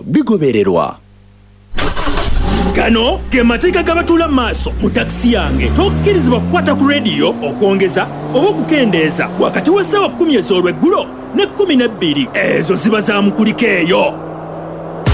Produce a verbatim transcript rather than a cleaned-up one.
bigobererwa. Gano ge mateeka gabatula maaso mu takisi yange. Tokkirizibwa kukwata ku rediyo okwongeza oba okukendeeza wakati w'essaawa kkumi ez'olweggulo ne kkumi n'ebbiri. Ezo ziba za mukuliko eyo.